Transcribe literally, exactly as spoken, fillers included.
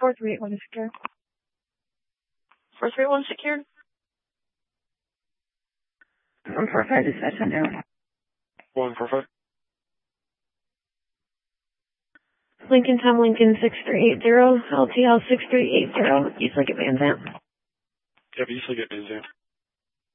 four three eight one is secure. four three one secured. one four five dispatch on down. one four five. Lincoln Tom Lincoln six three eight zero, L T L six three eight zero, East Lake at Van Zant. Yep, East Lake at Van Zant.